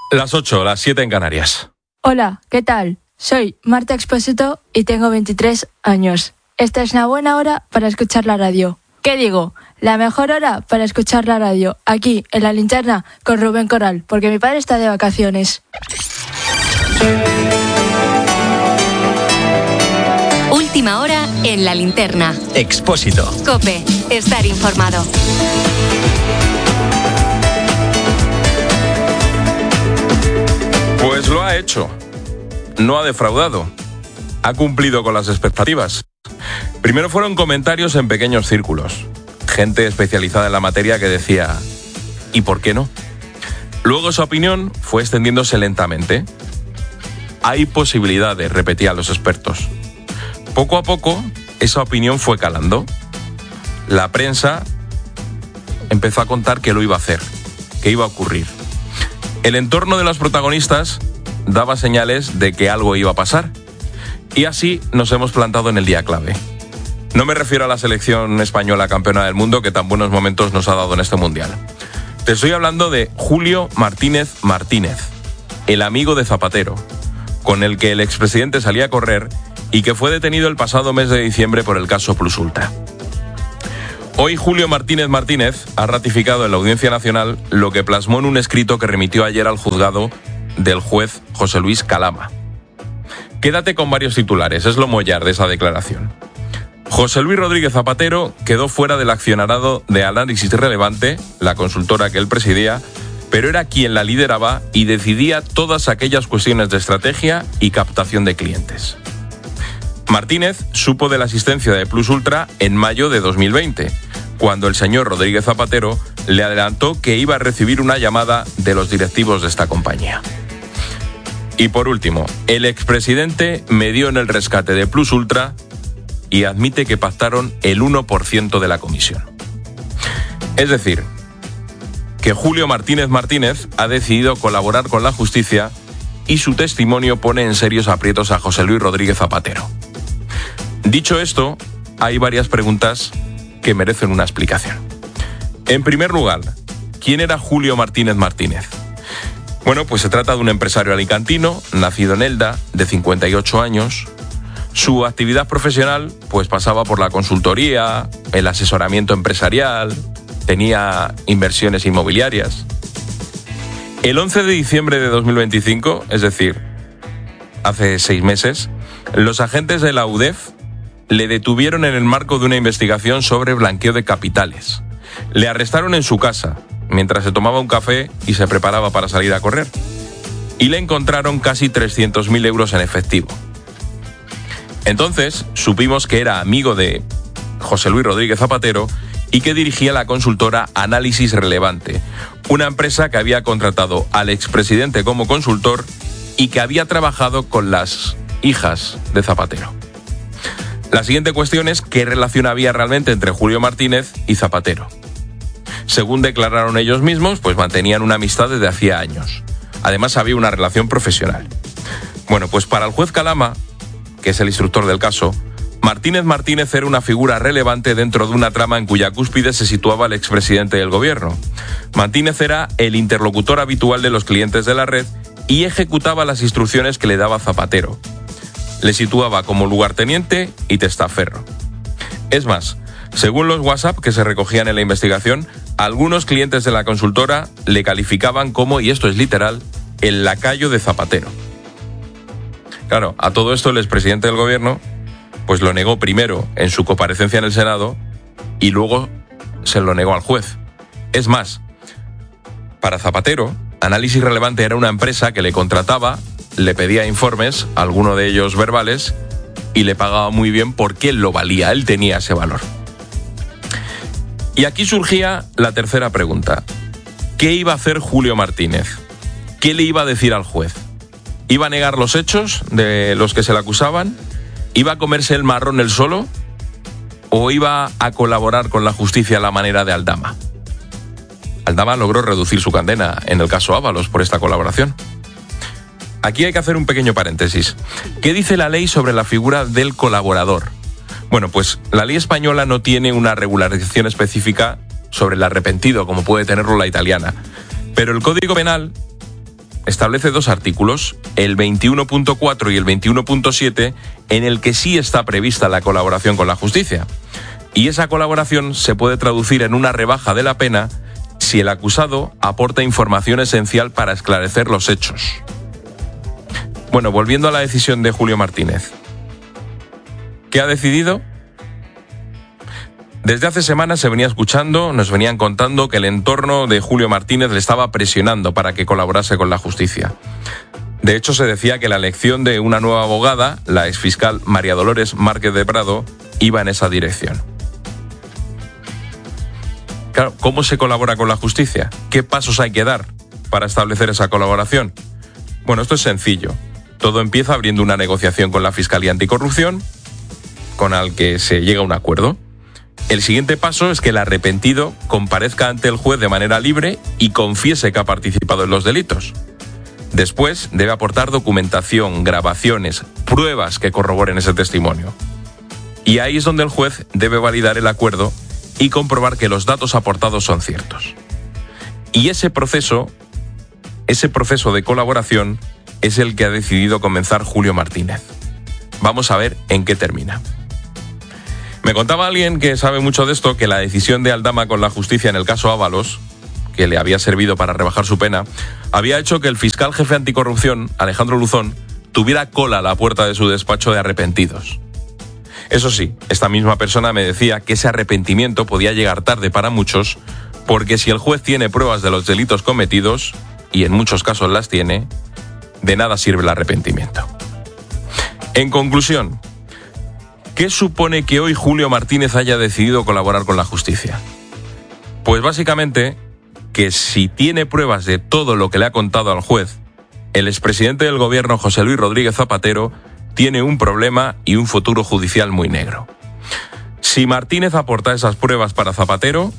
Las 8, las 7 en Canarias. Hola, ¿qué tal? Soy Marta Expósito y tengo 23 años. Esta es una buena hora para escuchar la radio. ¿Qué digo? La mejor hora para escuchar la radio, aquí, en La Linterna, con Rubén Corral, porque mi padre está de vacaciones. Última hora en La Linterna. Expósito. COPE. Estar informado. Pues lo ha hecho. No ha defraudado. Ha cumplido con las expectativas. Primero fueron comentarios en pequeños círculos. Gente especializada en la materia que decía, ¿y por qué no? Luego esa opinión fue extendiéndose lentamente. Hay posibilidades, repetían los expertos. Poco a poco, esa opinión fue calando. La prensa empezó a contar que lo iba a hacer, que iba a ocurrir. El entorno de los protagonistas daba señales de que algo iba a pasar. Y así nos hemos plantado en el día clave. No me refiero a la selección española campeona del mundo que tan buenos momentos nos ha dado en este mundial. Te estoy hablando de Julio Martínez Martínez, el amigo de Zapatero, con el que el expresidente salía a correr y que fue detenido el pasado mes de diciembre por el caso Plus Ultra. Hoy Julio Martínez Martínez ha ratificado en la Audiencia Nacional lo que plasmó en un escrito que remitió ayer al juzgado del juez José Luis Calama. Quédate con varios titulares, es lo mollar de esa declaración. José Luis Rodríguez Zapatero quedó fuera del accionariado de Análisis Relevante, la consultora que él presidía, pero era quien la lideraba y decidía todas aquellas cuestiones de estrategia y captación de clientes. Martínez supo de la asistencia de Plus Ultra en mayo de 2020, cuando el señor Rodríguez Zapatero le adelantó que iba a recibir una llamada de los directivos de esta compañía. Y por último, el expresidente medió en el rescate de Plus Ultra y admite que pactaron el 1% de la comisión. Es decir, que Julio Martínez Martínez ha decidido colaborar con la justicia y su testimonio pone en serios aprietos a José Luis Rodríguez Zapatero. Dicho esto, hay varias preguntas que merecen una explicación. En primer lugar, ¿quién era Julio Martínez Martínez? Bueno, pues se trata de un empresario alicantino, nacido en Elda, de 58 años. Su actividad profesional pues pasaba por la consultoría, el asesoramiento empresarial, tenía inversiones inmobiliarias. El 11 de diciembre de 2025, es decir, hace 6 meses, los agentes de la UDEF le detuvieron en el marco de una investigación sobre blanqueo de capitales. Le arrestaron en su casa, mientras se tomaba un café y se preparaba para salir a correr. Y le encontraron casi 300.000 euros en efectivo. Entonces supimos que era amigo de José Luis Rodríguez Zapatero y que dirigía la consultora Análisis Relevante, una empresa que había contratado al expresidente como consultor y que había trabajado con las hijas de Zapatero. La siguiente cuestión es qué relación había realmente entre Julio Martínez y Zapatero. Según declararon ellos mismos, pues mantenían una amistad desde hacía años. Además había una relación profesional. Bueno, pues para el juez Calama, que es el instructor del caso, Martínez Martínez era una figura relevante dentro de una trama en cuya cúspide se situaba el expresidente del gobierno. Martínez era el interlocutor habitual de los clientes de la red y ejecutaba las instrucciones que le daba Zapatero. Le situaba como lugarteniente y testaferro. Es más, según los WhatsApp que se recogían en la investigación, algunos clientes de la consultora le calificaban como, y esto es literal, el lacayo de Zapatero. Claro, a todo esto el expresidente del gobierno pues lo negó primero en su comparecencia en el Senado y luego se lo negó al juez. Es más, para Zapatero, Análisis Relevante era una empresa que le contrataba, le pedía informes, alguno de ellos verbales, y le pagaba muy bien porque él lo valía, él tenía ese valor. Y aquí surgía la tercera pregunta. ¿Qué iba a hacer Julio Martínez? ¿Qué le iba a decir al juez? ¿Iba a negar los hechos de los que se le acusaban? ¿Iba a comerse el marrón él solo? ¿O iba a colaborar con la justicia a la manera de Aldama? Aldama logró reducir su condena en el caso Ábalos por esta colaboración. Aquí hay que hacer un pequeño paréntesis. ¿Qué dice la ley sobre la figura del colaborador? Bueno, pues la ley española no tiene una regularización específica sobre el arrepentido, como puede tenerlo la italiana. Pero el Código Penal establece 2 artículos, el 21.4 y el 21.7, en el que sí está prevista la colaboración con la justicia. Y esa colaboración se puede traducir en una rebaja de la pena si el acusado aporta información esencial para esclarecer los hechos. Bueno, volviendo a la decisión de Julio Martínez. ¿Qué ha decidido? Desde hace semanas se venía escuchando, nos venían contando que el entorno de Julio Martínez le estaba presionando para que colaborase con la justicia. De hecho, se decía que la elección de una nueva abogada, la exfiscal María Dolores Márquez de Prado, iba en esa dirección. Claro, ¿cómo se colabora con la justicia? ¿Qué pasos hay que dar para establecer esa colaboración? Bueno, esto es sencillo. Todo empieza abriendo una negociación con la Fiscalía Anticorrupción, con la que se llega a un acuerdo. El siguiente paso es que el arrepentido comparezca ante el juez de manera libre y confiese que ha participado en los delitos. Después debe aportar documentación, grabaciones, pruebas que corroboren ese testimonio. Y ahí es donde el juez debe validar el acuerdo y comprobar que los datos aportados son ciertos. Y ese proceso de colaboración es el que ha decidido comenzar Julio Martínez. Vamos a ver en qué termina. Me contaba alguien que sabe mucho de esto que la decisión de Aldama con la justicia en el caso Ábalos, que le había servido para rebajar su pena, había hecho que el fiscal jefe anticorrupción, Alejandro Luzón, tuviera cola a la puerta de su despacho de arrepentidos. Eso sí, esta misma persona me decía que ese arrepentimiento podía llegar tarde para muchos, porque si el juez tiene pruebas de los delitos cometidos, y en muchos casos las tiene, de nada sirve el arrepentimiento. En conclusión, ¿qué supone que hoy Julio Martínez haya decidido colaborar con la justicia? Pues básicamente que si tiene pruebas de todo lo que le ha contado al juez, el expresidente del gobierno José Luis Rodríguez Zapatero tiene un problema y un futuro judicial muy negro. Si Martínez aporta esas pruebas para Zapatero,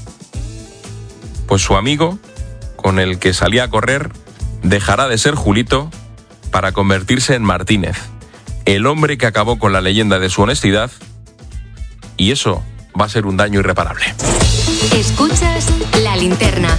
pues su amigo, con el que salía a correr, dejará de ser Julito para convertirse en Martínez, el hombre que acabó con la leyenda de su honestidad, y eso va a ser un daño irreparable. Escuchas La Linterna.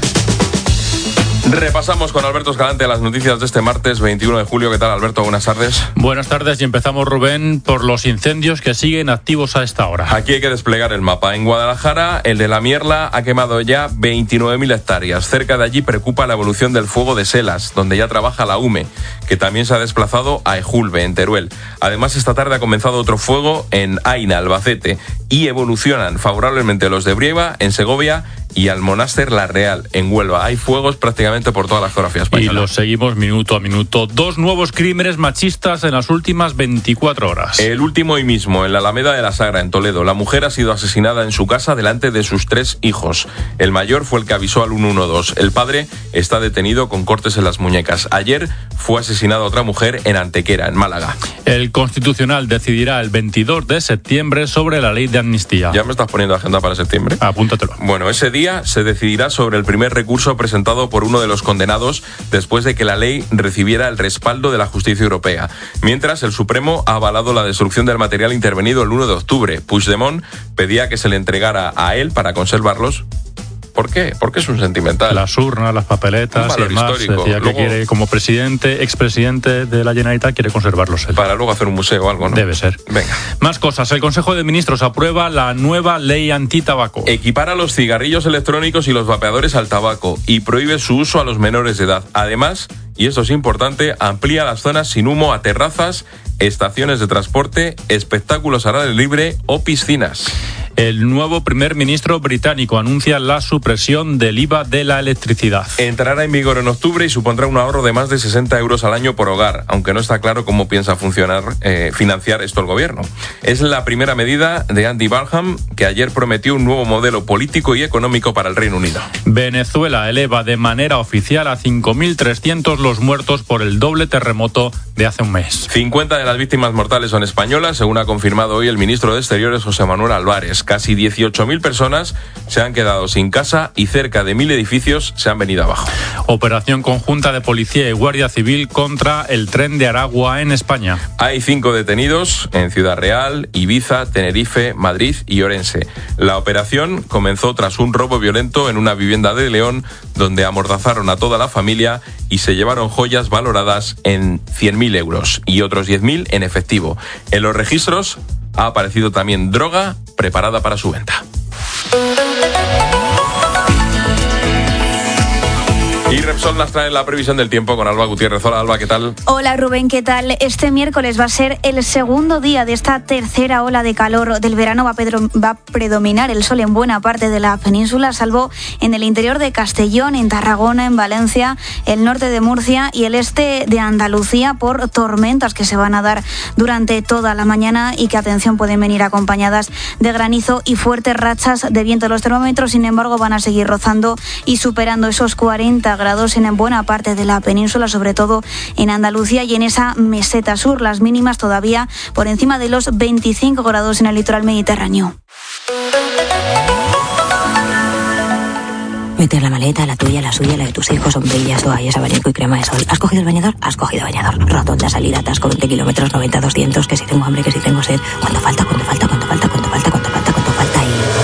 Repasamos con Alberto Escalante las noticias de este martes 21 de julio. ¿Qué tal, Alberto? Buenas tardes. Buenas tardes y empezamos, Rubén, por los incendios que siguen activos a esta hora. Aquí hay que desplegar el mapa. En Guadalajara, el de la Mierla ha quemado ya 29.000 hectáreas. Cerca de allí preocupa la evolución del fuego de Selas, donde ya trabaja la UME, que también se ha desplazado a Ejulbe, en Teruel. Además, esta tarde ha comenzado otro fuego en Aina, Albacete, y evolucionan favorablemente los de Brieva, en Segovia, y Almonáster La Real, en Huelva. Hay fuegos prácticamente por toda la geografía española. Y los seguimos minuto a minuto. 2 nuevos crímenes machistas en las últimas 24 horas. El último hoy mismo, en la Alameda de la Sagra, en Toledo. La mujer ha sido asesinada en su casa delante de sus 3 hijos. El mayor fue el que avisó al 112. El padre está detenido con cortes en las muñecas. Ayer fue asesinada otra mujer en Antequera, en Málaga. El Constitucional decidirá el 22 de septiembre sobre la ley de amnistía. ¿Ya me estás poniendo agenda para septiembre? Apúntatelo. Bueno, ese día se decidirá sobre el primer recurso presentado por uno de los condenados después de que la ley recibiera el respaldo de la justicia europea. Mientras, el Supremo ha avalado la destrucción del material intervenido el 1 de octubre. Puigdemont pedía que se le entregara a él para conservarlos. ¿Por qué? Porque es un sentimental. Las urnas, las papeletas y demás. Histórico. Decía luego, que quiere, como presidente, expresidente de la Generalitat, quiere conservarlos él. Para luego hacer un museo o algo, ¿no? Debe ser. Venga. Más cosas. El Consejo de Ministros aprueba la nueva ley antitabaco. Equipara los cigarrillos electrónicos y los vapeadores al tabaco y prohíbe su uso a los menores de edad. Además, y esto es importante, amplía las zonas sin humo a terrazas, estaciones de transporte, espectáculos al aire libre o piscinas. El nuevo primer ministro británico anuncia la supresión del IVA de la electricidad. Entrará en vigor en octubre y supondrá un ahorro de más de 60 euros al año por hogar, aunque no está claro cómo piensa financiar esto el gobierno. Es la primera medida de Andy Barham, que ayer prometió un nuevo modelo político y económico para el Reino Unido. Venezuela eleva de manera oficial a 5.300 los muertos por el doble terremoto de hace un mes. 50 de las víctimas mortales son españolas, según ha confirmado hoy el ministro de Exteriores, José Manuel Álvarez. Casi 18.000 personas se han quedado sin casa y cerca de 1.000 edificios se han venido abajo. Operación conjunta de Policía y Guardia Civil contra el tren de Aragua en España. Hay 5 detenidos en Ciudad Real, Ibiza, Tenerife, Madrid y Orense. La operación comenzó tras un robo violento en una vivienda de León, donde amordazaron a toda la familia y se llevaron joyas valoradas en 100.000 euros y otros 10.000 en efectivo. En los registros ha aparecido también droga preparada para su venta. Y Repsol nos trae la previsión del tiempo con Alba Gutiérrez. Hola Alba, ¿qué tal? Hola Rubén, ¿qué tal? Este miércoles va a ser el segundo día de esta tercera ola de calor del verano. Va a predominar el sol en buena parte de la península, salvo en el interior de Castellón, en Tarragona, en Valencia, el norte de Murcia y el este de Andalucía, por tormentas que se van a dar durante toda la mañana y que, atención, pueden venir acompañadas de granizo y fuertes rachas de viento. Los termómetros, sin embargo, van a seguir rozando y superando esos 40 grados en buena parte de la península, sobre todo en Andalucía y en esa meseta sur. Las mínimas todavía por encima de los 25 grados en el litoral mediterráneo. Mete la maleta, la tuya, la suya, la de tus hijos, sombrillas, toallas, abanico y crema de sol. ¿Has cogido el bañador? Has cogido bañador. Rotonda, salida, atasco, 20 kilómetros, 90, 200, que si tengo hambre, que si tengo sed. ¿Cuánto falta? ¿Cuánto falta? ¿Cuánto falta? ¿Cuánto falta? ¿Cuánto falta? ¿Cuánto falta?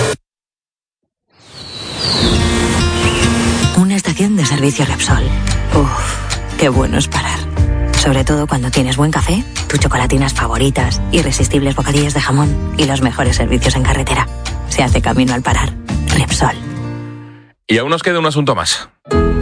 Una estación de servicio Repsol. Uf, qué bueno es parar. Sobre todo cuando tienes buen café, tus chocolatinas favoritas, irresistibles bocadillos de jamón y los mejores servicios en carretera. Se hace camino al parar. Repsol. Y aún nos queda un asunto más.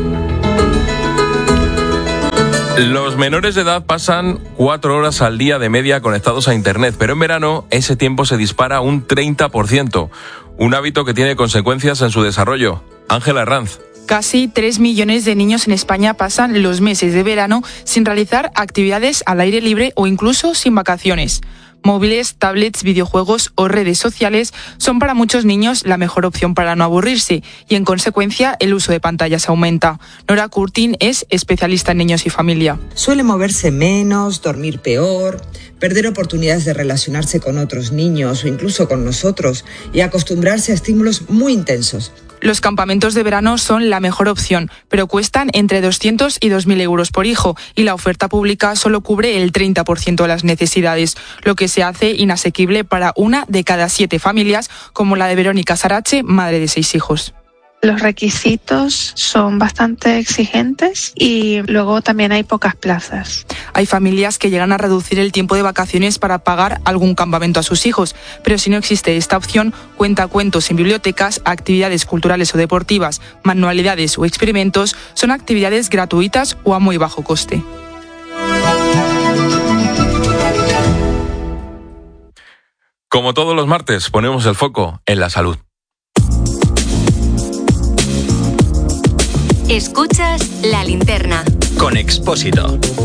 Los menores de edad pasan 4 horas al día de media conectados a Internet, pero en verano ese tiempo se dispara un 30%. Un hábito que tiene consecuencias en su desarrollo. Ángela Herranz. Casi 3 millones de niños en España pasan los meses de verano sin realizar actividades al aire libre o incluso sin vacaciones. Móviles, tablets, videojuegos o redes sociales son para muchos niños la mejor opción para no aburrirse y, en consecuencia, el uso de pantallas aumenta. Nora Curtin es especialista en niños y familia. Suele moverse menos, dormir peor, perder oportunidades de relacionarse con otros niños o incluso con nosotros y acostumbrarse a estímulos muy intensos. Los campamentos de verano son la mejor opción, pero cuestan entre 200 y 2.000 euros por hijo y la oferta pública solo cubre el 30% de las necesidades, lo que se hace inasequible para 1 de cada 7 familias, como la de Verónica Sarache, madre de 6 hijos. Los requisitos son bastante exigentes y luego también hay pocas plazas. Hay familias que llegan a reducir el tiempo de vacaciones para pagar algún campamento a sus hijos, pero si no existe esta opción, cuentacuentos en bibliotecas, actividades culturales o deportivas, manualidades o experimentos son actividades gratuitas o a muy bajo coste. Como todos los martes, ponemos el foco en la salud. Escuchas La Linterna. Con Expósito.